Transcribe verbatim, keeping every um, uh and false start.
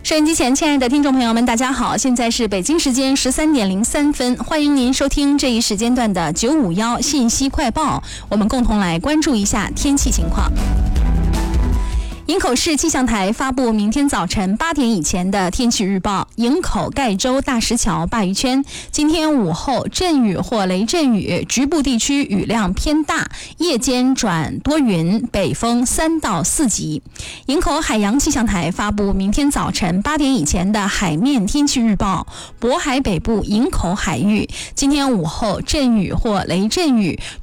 收音机前，亲爱的听众朋友们，大家好！现在是北京时间十三点零三分，欢迎您收听这一时间段的九五幺信息快报。我们共同来关注一下天气情况。营口市气象台发布明天早晨八点以前的天气预报：营口盖州大石桥鲅鱼圈，今天午后阵雨或雷阵雨，局部地区雨量偏大，夜间转多云，北风三到四级。营口海洋气象台发布明天早晨八点以前的海面天气预报：渤海北部营口海域，今天午后阵雨或雷阵雨。